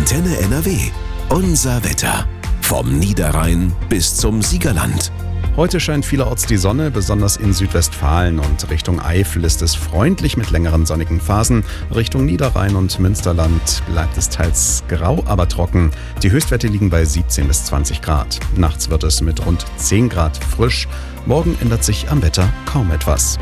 Antenne NRW. Unser Wetter. Vom Niederrhein bis zum Siegerland. Heute scheint vielerorts die Sonne, besonders in Südwestfalen und Richtung Eifel ist es freundlich mit längeren sonnigen Phasen. Richtung Niederrhein und Münsterland bleibt es teils grau, aber trocken. Die Höchstwerte liegen bei 17 bis 20 Grad. Nachts wird es mit rund 10 Grad frisch. Morgen ändert sich am Wetter kaum etwas.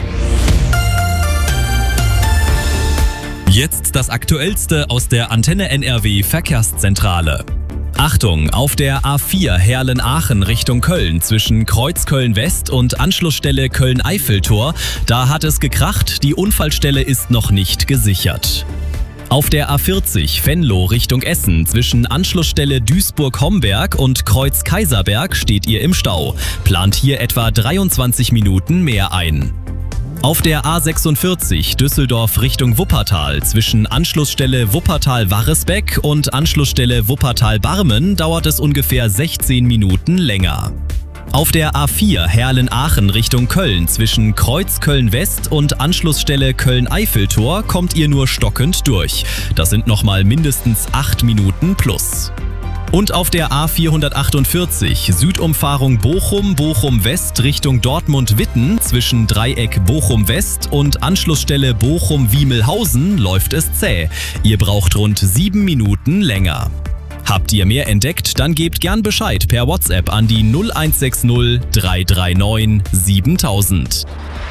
Jetzt das Aktuellste aus der Antenne NRW Verkehrszentrale. Achtung, auf der A4 Herlen-Aachen Richtung Köln zwischen Kreuzköln West und Anschlussstelle Köln-Eiffeltor, da hat es gekracht, die Unfallstelle ist noch nicht gesichert. Auf der A40 Venlo Richtung Essen zwischen Anschlussstelle Duisburg-Homberg und Kreuz-Kaiserberg steht ihr im Stau. Plant hier etwa 23 Minuten mehr ein. Auf der A46 Düsseldorf Richtung Wuppertal zwischen Anschlussstelle Wuppertal-Warresbeck und Anschlussstelle Wuppertal-Barmen dauert es ungefähr 16 Minuten länger. Auf der A4 Herlen-Aachen Richtung Köln zwischen Kreuz Köln-West und Anschlussstelle Köln-Eiffeltor kommt ihr nur stockend durch. Das sind nochmal mindestens 8 Minuten plus. Und auf der A448 Südumfahrung Bochum-West Richtung Dortmund-Witten zwischen Dreieck Bochum-West und Anschlussstelle Bochum-Wiemelhausen läuft es zäh. Ihr braucht rund 7 Minuten länger. Habt ihr mehr entdeckt, dann gebt gern Bescheid per WhatsApp an die 0160 339 7000.